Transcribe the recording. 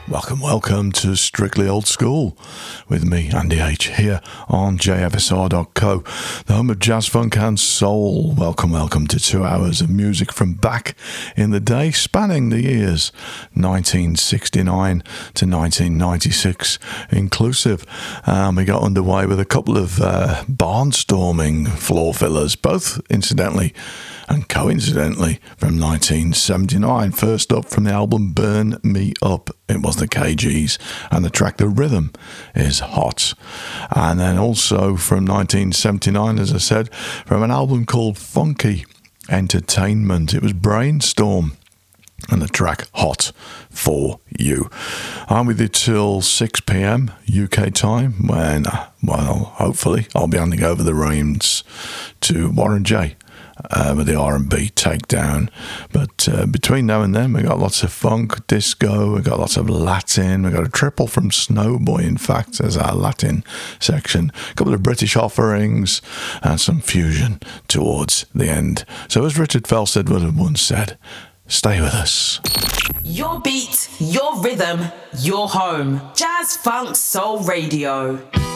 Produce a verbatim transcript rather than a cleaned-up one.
Welcome, welcome to Strictly Old School with me, Andy H, here on J F S R dot co, the home of jazz, funk and soul. Welcome, welcome to two hours of music from back in the day, spanning the years nineteen sixty-nine to nineteen ninety-six inclusive. Um, we got underway with a couple of uh, barnstorming floor fillers, both incidentally and coincidentally from nineteen seventy-nine. First up from the album Burn Me Up, it was the K Gs, and the track The Rhythm is Hot. And then also from nineteen seventy-nine, as I said, from an album called Funky Entertainment, it was Brainstorm and the track Hot For You. I'm with you till six p.m. U K time, when, well, hopefully I'll be handing over the reins to Warren J Uh, with the R and B takedown. But uh, between now and then, we got lots of funk, disco, we got lots of Latin, we got a triple from Snowboy, in fact, as our Latin section, a couple of British offerings, and some fusion towards the end. So as Richard Felstead would have once said, stay with us. Your beat, your rhythm, your home. Jazz, funk, soul radio.